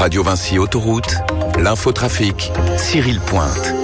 Radio Vinci Autoroute, l'infotrafic, Cyril Pointe.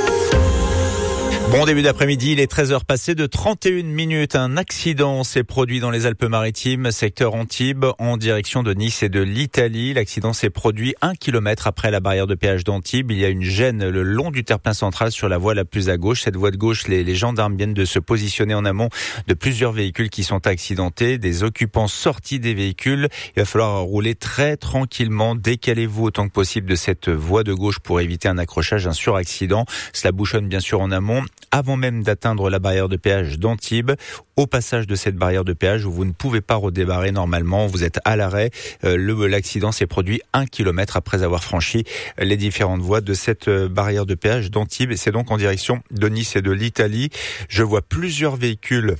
Bon début d'après-midi, il est 13h passé de 31 minutes. Un accident s'est produit dans les Alpes-Maritimes, secteur Antibes, en direction de Nice et de l'Italie. L'accident s'est produit 1 kilomètre après la barrière de péage d'Antibes. Il y a une gêne le long du terre-plein central sur la voie la plus à gauche. Cette voie de gauche, les gendarmes viennent de se positionner en amont de plusieurs véhicules qui sont accidentés. Des occupants sortis des véhicules. Il va falloir rouler très tranquillement. Décalez-vous autant que possible de cette voie de gauche pour éviter un accrochage, un suraccident. Cela bouchonne bien sûr en amont. Avant même d'atteindre la barrière de péage d'Antibes, au passage de cette barrière de péage où vous ne pouvez pas redémarrer normalement, vous êtes à l'arrêt. L'accident s'est produit 1 kilomètre après avoir franchi les différentes voies de cette barrière de péage d'Antibes. Et c'est donc en direction de Nice et de l'Italie. Je vois plusieurs véhicules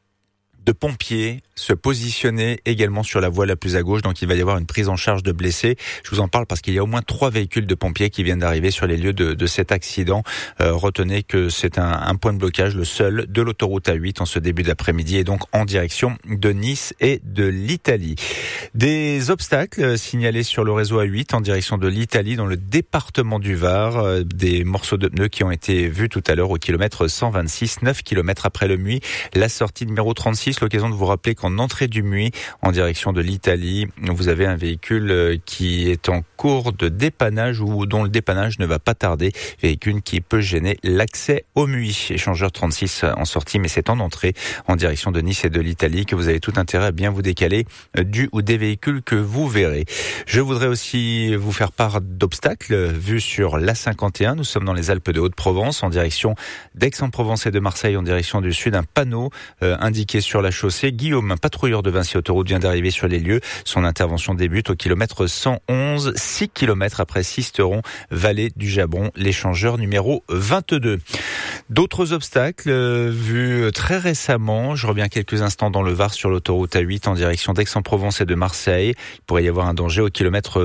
de pompiers se positionner également sur la voie la plus à gauche, donc il va y avoir une prise en charge de blessés. Je vous en parle parce qu'il y a au moins 3 véhicules de pompiers qui viennent d'arriver sur les lieux de cet accident. Retenez que c'est un point de blocage, le seul de l'autoroute A8 en ce début d'après-midi, et donc en direction de Nice et de l'Italie. Des obstacles signalés sur le réseau A8 en direction de l'Italie dans le département du Var, des morceaux de pneus qui ont été vus tout à l'heure au kilomètre 126, 9 km après le Muy, la sortie numéro 36. L'occasion de vous rappeler qu'en entrée du Muy, en direction de l'Italie, vous avez un véhicule qui est en cours de dépannage ou dont le dépannage ne va pas tarder. Véhicule qui peut gêner l'accès au Muy. Échangeur 36 en sortie, mais c'est en entrée en direction de Nice et de l'Italie que vous avez tout intérêt à bien vous décaler du ou des véhicules que vous verrez. Je voudrais aussi vous faire part d'obstacles vus sur l'A51. Nous sommes dans les Alpes de Haute-Provence, en direction d'Aix-en-Provence et de Marseille, en direction du sud. Un panneau indiqué sur la chaussée. Guillaume, un patrouilleur de Vinci Autoroute, vient d'arriver sur les lieux. Son intervention débute au kilomètre 111, 6 km après Sisteron, vallée du Jabron, l'échangeur numéro 22. D'autres obstacles vus très récemment. Je reviens quelques instants dans le Var sur l'autoroute A8 en direction d'Aix-en-Provence et de Marseille. Il pourrait y avoir un danger au kilomètre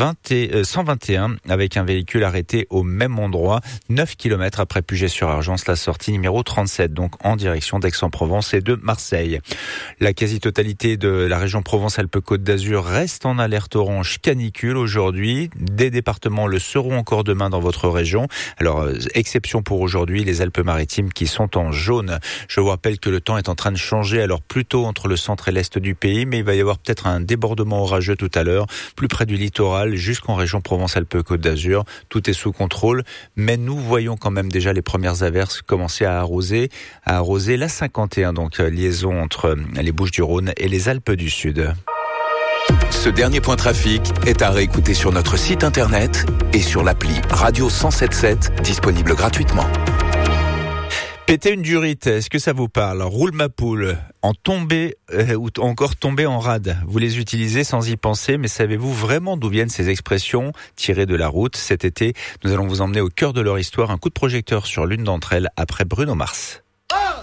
121 avec un véhicule arrêté au même endroit, 9 km après Puget-sur-Argence, la sortie numéro 37, donc en direction d'Aix-en-Provence et de Marseille. La quasi-totalité de la région Provence-Alpes-Côte d'Azur reste en alerte orange canicule aujourd'hui. Des départements le seront encore demain dans votre région. Alors, exception pour aujourd'hui, les Alpes-Maritimes qui sont en jaune. Je vous rappelle que le temps est en train de changer, alors plutôt entre le centre et l'est du pays, mais il va y avoir peut-être un débordement orageux tout à l'heure, plus près du littoral, jusqu'en région Provence-Alpes-Côte d'Azur. Tout est sous contrôle, mais nous voyons quand même déjà les premières averses commencer à arroser la 51, donc liaison entre les Bouches-du-Rhône et les Alpes du Sud. Ce dernier point trafic est à réécouter sur notre site internet et sur l'appli Radio 107.7, disponible gratuitement. Péter une durite, est-ce que ça vous parle? Roule ma poule, en tomber ou encore tomber en rade. Vous les utilisez sans y penser, mais savez-vous vraiment d'où viennent ces expressions tirées de la route? Cet été, nous allons vous emmener au cœur de leur histoire. Un coup de projecteur sur l'une d'entre elles après Bruno Mars.